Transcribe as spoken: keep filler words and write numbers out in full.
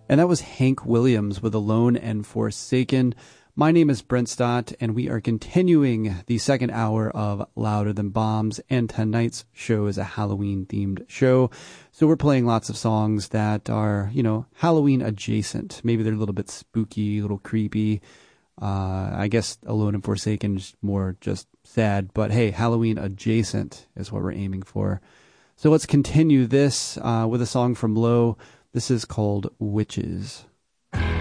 And that was Hank Williams with Alone and Forsaken. My name is Brent Stott, and we are continuing the second hour of Louder Than Bombs, and tonight's show is a Halloween-themed show. So we're playing lots of songs that are, you know, Halloween adjacent. Maybe they're a little bit spooky, a little creepy. Uh, I guess Alone and Forsaken is more just sad, but hey, Halloween adjacent is what we're aiming for. So let's continue this uh, with a song from Low. This is called Witches.